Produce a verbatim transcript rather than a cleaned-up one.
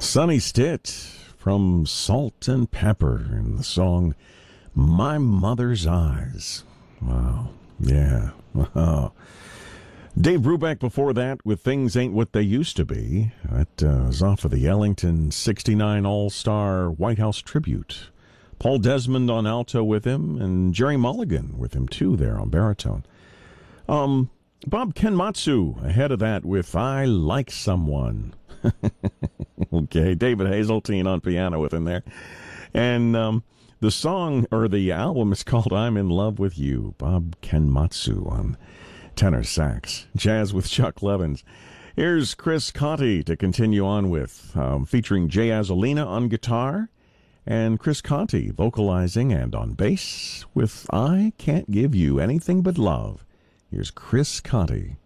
Sonny Stitt from Salt and Pepper in the song My Mother's Eyes. Wow. Yeah. Wow. Dave Brubeck before that with Things Ain't What They Used to Be. That uh, is off of the Ellington sixty-nine All-Star White House Tribute. Paul Desmond on alto with him, and Jerry Mulligan with him too there on baritone. Um, Bob Kenmatsu ahead of that with I Like Someone. Okay, David Hazeltine on piano with him there. And um, the song, or the album, is called I'm in Love with You. Bob Kenmatsu on tenor sax. Jazz with Chuck Levins. Here's Chris Conti to continue on with, um, featuring Jay Azzolina on guitar, and Chris Conti vocalizing and on bass with I Can't Give You Anything But Love. Here's Chris Conti.